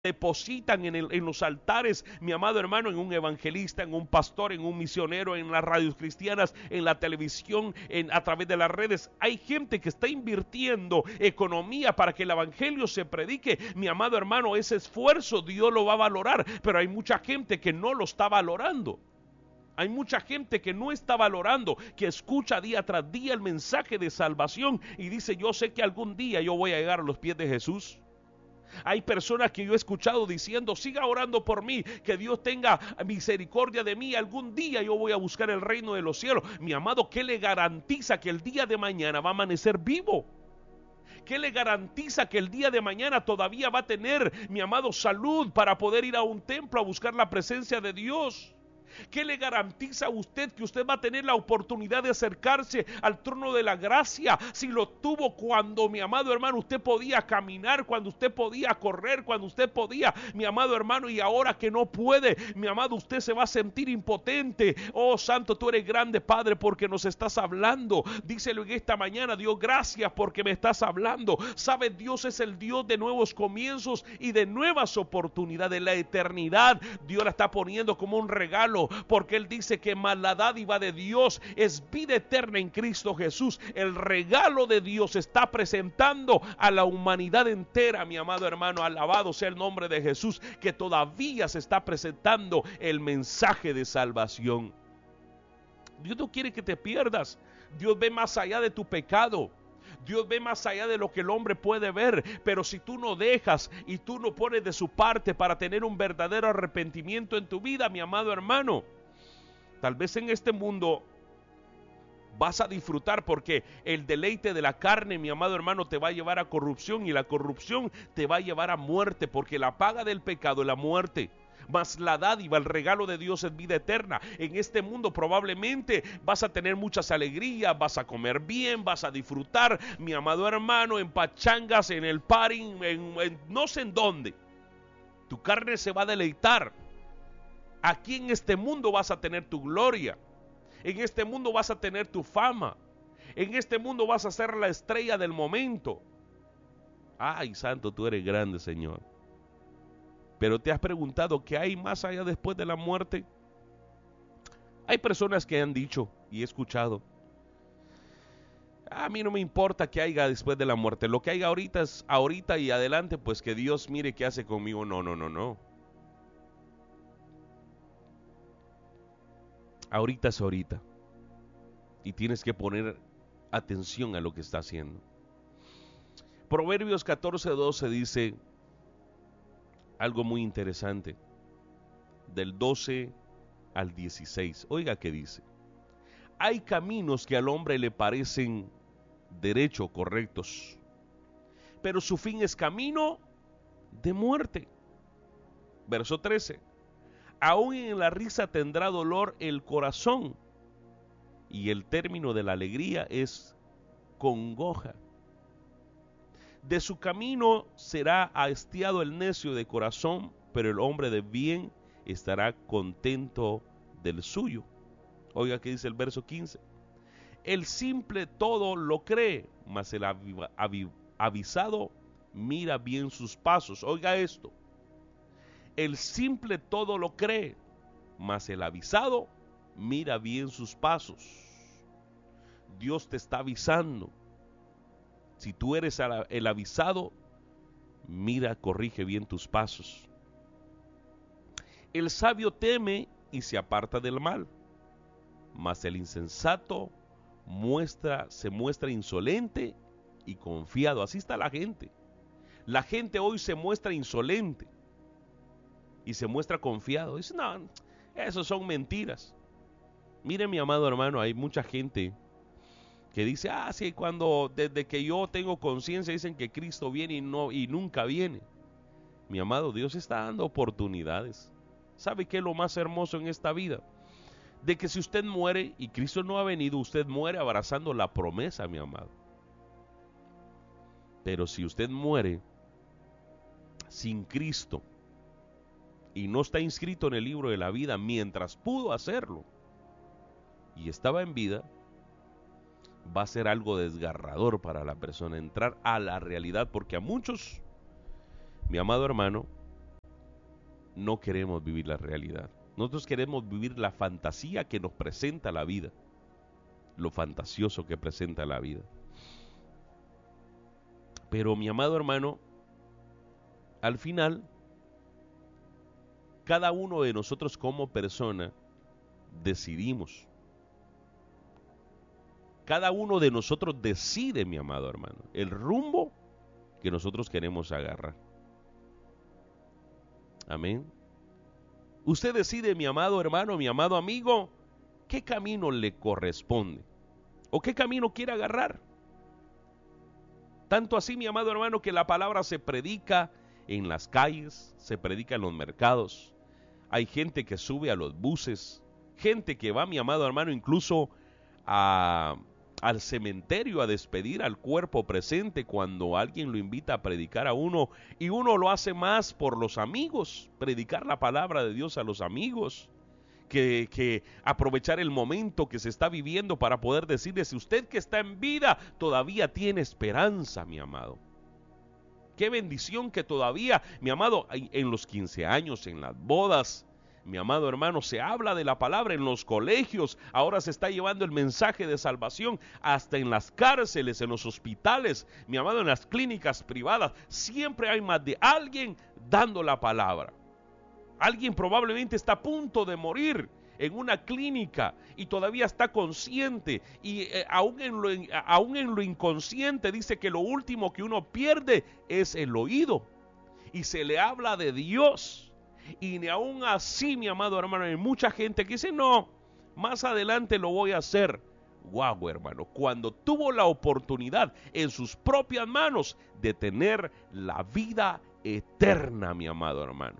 depositan en los altares, mi amado hermano, en un evangelista, en un pastor, en un misionero, en las radios cristianas, en la televisión, a través de las redes. Hay gente que está invirtiendo economía para que el evangelio se predique. Mi amado hermano, ese esfuerzo Dios lo va a valorar, pero hay mucha gente que no lo está valorando. Hay mucha gente que no está valorando, que escucha día tras día el mensaje de salvación y dice: yo sé que algún día yo voy a llegar a los pies de Jesús. Hay personas que yo he escuchado diciendo: siga orando por mí, que Dios tenga misericordia de mí, algún día yo voy a buscar el reino de los cielos. Mi amado, ¿qué le garantiza que el día de mañana va a amanecer vivo? ¿Qué le garantiza que el día de mañana todavía va a tener, mi amado, salud para poder ir a un templo a buscar la presencia de Dios? ¿Qué le garantiza a usted que usted va a tener la oportunidad de acercarse al trono de la gracia si lo tuvo cuando, mi amado hermano, usted podía caminar, cuando usted podía correr, cuando usted podía, mi amado hermano, y ahora que no puede, mi amado, usted se va a sentir impotente? Oh santo, tú eres grande, Padre, porque nos estás hablando. Díselo en esta mañana: Dios, gracias porque me estás hablando. Sabes, Dios es el Dios de nuevos comienzos y de nuevas oportunidades. La eternidad Dios la está poniendo como un regalo, porque Él dice que más la dádiva de Dios es vida eterna en Cristo Jesús. El regalo de Dios está presentando a la humanidad entera, mi amado hermano. Alabado sea el nombre de Jesús, que todavía se está presentando el mensaje de salvación. Dios no quiere que te pierdas. Dios ve más allá de tu pecado. Dios ve más allá de lo que el hombre puede ver, pero si tú no dejas y tú no pones de su parte para tener un verdadero arrepentimiento en tu vida, mi amado hermano, tal vez en este mundo vas a disfrutar, porque el deleite de la carne, mi amado hermano, te va a llevar a corrupción, y la corrupción te va a llevar a muerte, porque la paga del pecado es la muerte. Mas la dádiva, el regalo de Dios es vida eterna. En este mundo probablemente vas a tener muchas alegrías, vas a comer bien, vas a disfrutar, mi amado hermano, en pachangas, en el party, en no sé en dónde. Tu carne se va a deleitar. Aquí en este mundo vas a tener tu gloria. En este mundo vas a tener tu fama. En este mundo vas a ser la estrella del momento. Ay, santo, tú eres grande, Señor. Pero ¿te has preguntado qué hay más allá después de la muerte? Hay personas que han dicho, y he escuchado: a mí no me importa qué haya después de la muerte. Lo que haya ahorita es ahorita y adelante, pues que Dios mire qué hace conmigo. No, no, no, no. Ahorita es ahorita. Y tienes que poner atención a lo que está haciendo. Proverbios 14:12 dice algo muy interesante. Del 12 al 16. Oiga qué dice: hay caminos que al hombre le parecen derecho, correctos, pero su fin es camino de muerte. Verso 13. Aún en la risa tendrá dolor el corazón, y el término de la alegría es congoja. De su camino será hastiado el necio de corazón, pero el hombre de bien estará contento del suyo. Oiga que dice el verso 15. El simple todo lo cree, mas el avisado mira bien sus pasos. Oiga esto: el simple todo lo cree, mas el avisado mira bien sus pasos. Dios te está avisando. Si tú eres el avisado, mira, corrige bien tus pasos. El sabio teme y se aparta del mal, mas el insensato se muestra insolente y confiado. Así está la gente. La gente hoy se muestra insolente y se muestra confiado. Dice: no, eso son mentiras. Mire, mi amado hermano, hay mucha gente que dice: sí, desde que yo tengo conciencia dicen que Cristo viene y nunca viene. Mi amado, Dios está dando oportunidades. ¿Sabe qué es lo más hermoso en esta vida? De que si usted muere y Cristo no ha venido, usted muere abrazando la promesa, mi amado. Pero si usted muere sin Cristo y no está inscrito en el libro de la vida mientras pudo hacerlo y estaba en vida, va a ser algo desgarrador para la persona entrar a la realidad, porque a muchos, mi amado hermano, no queremos vivir la realidad. Nosotros queremos vivir la fantasía que nos presenta la vida, lo fantasioso que presenta la vida. Pero mi amado hermano, al final, cada uno de nosotros como persona decidimos. Cada uno de nosotros decide, mi amado hermano, el rumbo que nosotros queremos agarrar. Amén. Usted decide, mi amado hermano, mi amado amigo, qué camino le corresponde o qué camino quiere agarrar. Tanto así, mi amado hermano, que la palabra se predica en las calles, se predica en los mercados. Hay gente que sube a los buses, gente que va, mi amado hermano, incluso al cementerio a despedir al cuerpo presente cuando alguien lo invita a predicar a uno, y uno lo hace más por los amigos, predicar la palabra de Dios a los amigos, que aprovechar el momento que se está viviendo para poder decirle, si usted que está en vida todavía tiene esperanza, mi amado. Qué bendición que todavía, mi amado, en los 15 años, en las bodas, mi amado hermano, se habla de la palabra en los colegios. Ahora se está llevando el mensaje de salvación hasta en las cárceles, en los hospitales, mi amado, en las clínicas privadas. Siempre hay más de alguien dando la palabra. Alguien probablemente está a punto de morir en una clínica y todavía está consciente, y aún en lo inconsciente dice que lo último que uno pierde es el oído, y se le habla de Dios, y ni aún así, mi amado hermano, hay mucha gente que dice, no, más adelante lo voy a hacer. Guau, hermano, cuando tuvo la oportunidad en sus propias manos de tener la vida eterna, mi amado hermano.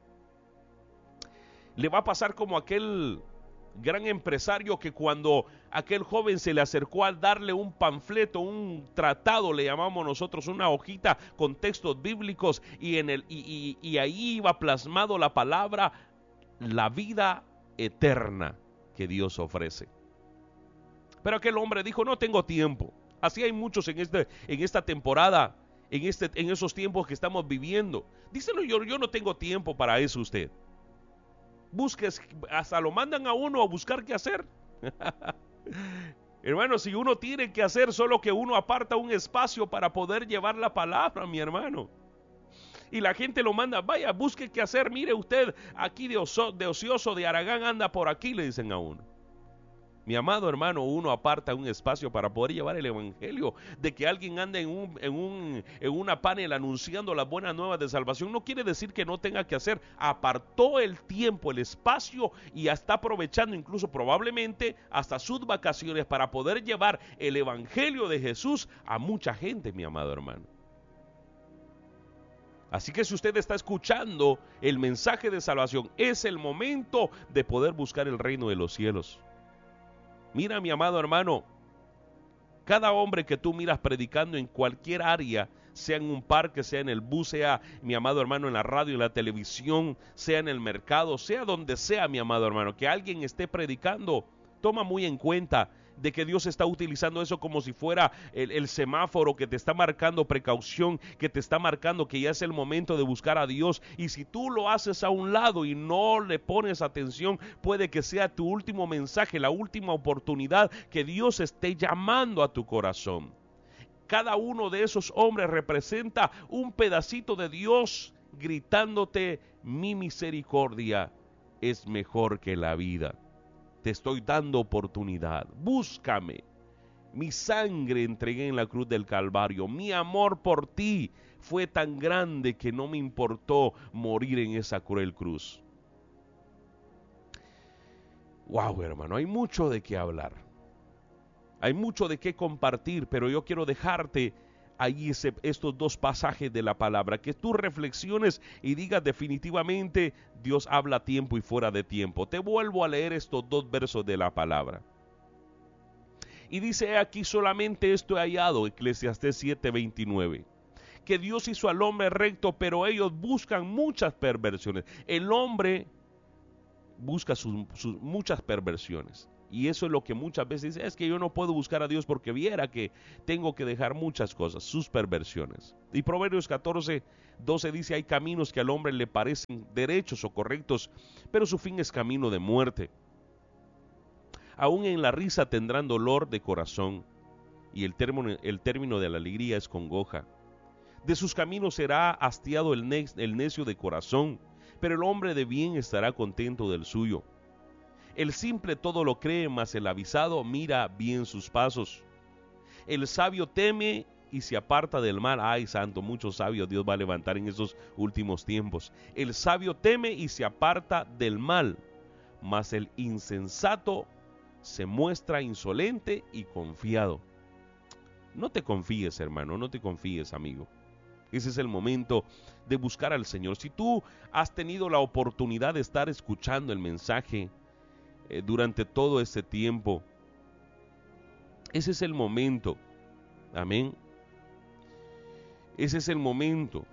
Le va a pasar como aquel gran empresario que cuando aquel joven se le acercó a darle un panfleto, un tratado, le llamamos nosotros, una hojita con textos bíblicos, y ahí iba plasmado la palabra, la vida eterna que Dios ofrece. Pero aquel hombre dijo, no tengo tiempo. Así hay muchos en esta temporada, en esos tiempos que estamos viviendo. Díselo, yo no tengo tiempo para eso usted. Busques, hasta lo mandan a uno a buscar qué hacer. Hermano, si uno tiene que hacer, solo que uno aparta un espacio para poder llevar la palabra, mi hermano. Y la gente lo manda, vaya, busque qué hacer. Mire usted, aquí de ocioso, de Aragán, anda por aquí, le dicen a uno. Mi amado hermano, uno aparta un espacio para poder llevar el evangelio. De que alguien ande en una panel anunciando las buenas nuevas de salvación, no quiere decir que no tenga que hacer. Apartó el tiempo, el espacio, y está aprovechando incluso probablemente hasta sus vacaciones para poder llevar el evangelio de Jesús a mucha gente, mi amado hermano. Así que si usted está escuchando el mensaje de salvación, es el momento de poder buscar el reino de los cielos. Mira, mi amado hermano, cada hombre que tú miras predicando en cualquier área, sea en un parque, sea en el bus, sea, mi amado hermano, en la radio, en la televisión, sea en el mercado, sea donde sea, mi amado hermano, que alguien esté predicando, toma muy en cuenta de que Dios está utilizando eso como si fuera el semáforo que te está marcando precaución, que te está marcando que ya es el momento de buscar a Dios. Y si tú lo haces a un lado y no le pones atención, puede que sea tu último mensaje, la última oportunidad que Dios esté llamando a tu corazón. Cada uno de esos hombres representa un pedacito de Dios gritándote, mi misericordia es mejor que la vida. Te estoy dando oportunidad, búscame. Mi sangre entregué en la cruz del Calvario. Mi amor por ti fue tan grande que no me importó morir en esa cruel cruz. Wow, hermano, hay mucho de qué hablar. Hay mucho de qué compartir, pero yo quiero dejarte ahí estos dos pasajes de la palabra, que tú reflexiones y digas definitivamente, Dios habla a tiempo y fuera de tiempo. Te vuelvo a leer estos dos versos de la palabra. Y dice aquí, solamente esto he hallado, Eclesiastés 7:29, que Dios hizo al hombre recto, pero ellos buscan muchas perversiones. El hombre busca sus muchas perversiones. Y eso es lo que muchas veces dice, es que yo no puedo buscar a Dios porque viera que tengo que dejar muchas cosas, sus perversiones. Y Proverbios 14:12 dice, hay caminos que al hombre le parecen derechos o correctos, pero su fin es camino de muerte. Aún en la risa tendrán dolor de corazón, y el término de la alegría es congoja. De sus caminos será hastiado el necio de corazón, pero el hombre de bien estará contento del suyo. El simple todo lo cree, mas el avisado mira bien sus pasos. El sabio teme y se aparta del mal. Ay, santo, muchos sabios Dios va a levantar en esos últimos tiempos. El sabio teme y se aparta del mal, mas el insensato se muestra insolente y confiado. No te confíes, hermano, no te confíes, amigo. Ese es el momento de buscar al Señor. Si tú has tenido la oportunidad de estar escuchando el mensaje durante todo este tiempo, ese es el momento, amén. Ese es el momento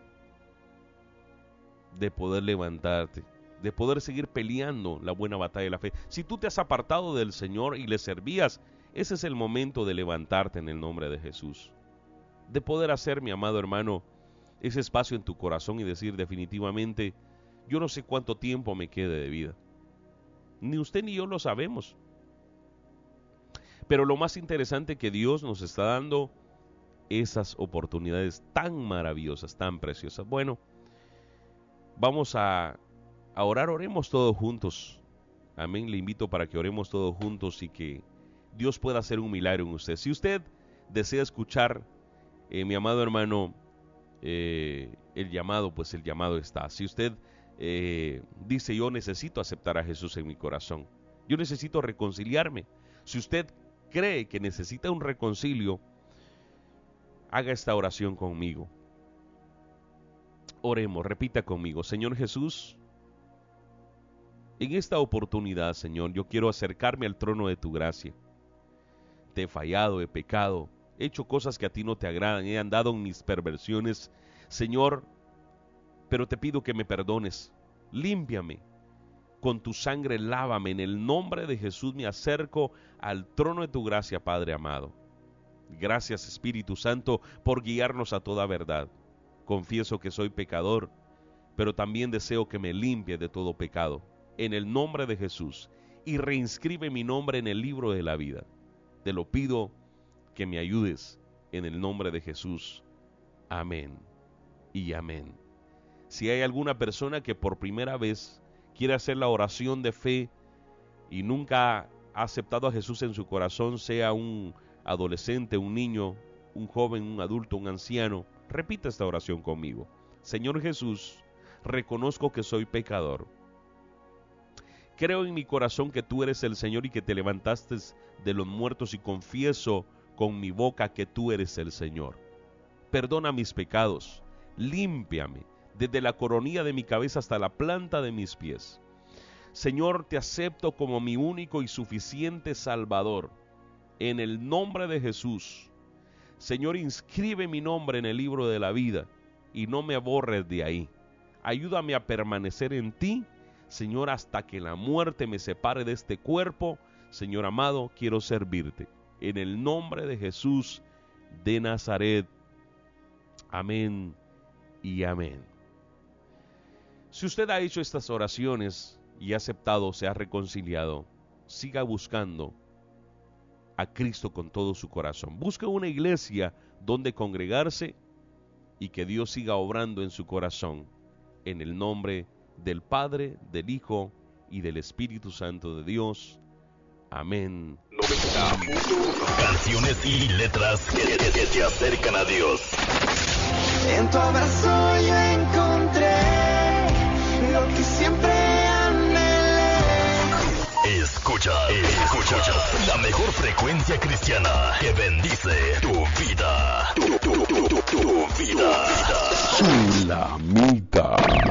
de poder levantarte, de poder seguir peleando la buena batalla de la fe. Si tú te has apartado del Señor y le servías, ese es el momento de levantarte en el nombre de Jesús, de poder hacer, mi amado hermano, ese espacio en tu corazón y decir definitivamente, yo no sé cuánto tiempo me quede de vida. Ni usted ni yo lo sabemos. Pero lo más interesante que Dios nos está dando esas oportunidades tan maravillosas, tan preciosas. Bueno, vamos a orar, oremos todos juntos. Amén, le invito para que oremos todos juntos y que Dios pueda hacer un milagro en usted. Si usted desea escuchar, mi amado hermano, el llamado, pues el llamado está. Si usted dice, yo necesito aceptar a Jesús en mi corazón, yo necesito reconciliarme. Si usted cree que necesita un reconcilio, haga esta oración conmigo. Oremos, repita conmigo. Señor Jesús, en esta oportunidad, Señor, yo quiero acercarme al trono de tu gracia. Te he fallado, he pecado, he hecho cosas que a ti no te agradan, he andado en mis perversiones, Señor, pero te pido que me perdones, límpiame, con tu sangre lávame, en el nombre de Jesús me acerco al trono de tu gracia, Padre amado. Gracias, Espíritu Santo, por guiarnos a toda verdad. Confieso que soy pecador, pero también deseo que me limpie de todo pecado, en el nombre de Jesús, y reinscribe mi nombre en el libro de la vida. Te lo pido que me ayudes, en el nombre de Jesús. Amén y amén. Si hay alguna persona que por primera vez quiere hacer la oración de fe y nunca ha aceptado a Jesús en su corazón, sea un adolescente, un niño, un joven, un adulto, un anciano, repita esta oración conmigo. Señor Jesús, reconozco que soy pecador. Creo en mi corazón que tú eres el Señor y que te levantaste de los muertos, y confieso con mi boca que tú eres el Señor. Perdona mis pecados, límpiame desde la coronilla de mi cabeza hasta la planta de mis pies. Señor, te acepto como mi único y suficiente Salvador. En el nombre de Jesús, Señor, inscribe mi nombre en el libro de la vida y no me borres de ahí. Ayúdame a permanecer en ti, Señor, hasta que la muerte me separe de este cuerpo. Señor amado, quiero servirte. En el nombre de Jesús de Nazaret. Amén y amén. Si usted ha hecho estas oraciones y ha aceptado, se ha reconciliado, siga buscando a Cristo con todo su corazón. Busque una iglesia donde congregarse y que Dios siga obrando en su corazón. En el nombre del Padre, del Hijo y del Espíritu Santo de Dios. Amén. 90. Canciones y letras que te acercan a Dios. En tu abrazo yo encontré lo que siempre anhelé. Escucha la mejor frecuencia cristiana que bendice tu vida. Tu vida. Sulamita.